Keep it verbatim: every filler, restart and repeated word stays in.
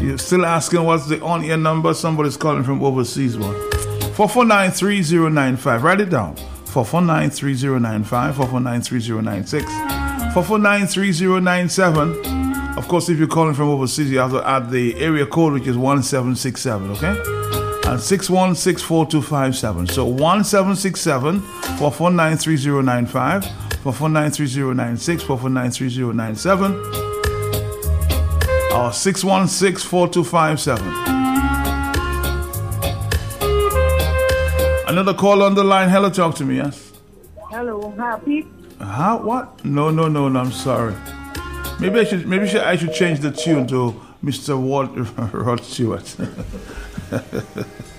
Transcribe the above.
You're still asking what's the on-air number? Somebody's calling from overseas one. four four nine, three zero nine five. Write it down. four four nine, three zero nine five, four four nine, three zero nine six, four four nine, three zero nine seven. Of course, if you're calling from overseas, you have to add the area code, which is one seven six seven, okay? And six one six, four two five seven. So one seven six seven, four four nine, three zero nine five, four four nine, three zero nine six, four four nine, three zero nine seven, or six one six, four two five seven. Another call on the line. Hello, talk to me, yes? Hello, happy? How? What? No, no, no, no, I'm sorry. Maybe I should maybe I should change the tune to Mister Ward, Rod Stewart.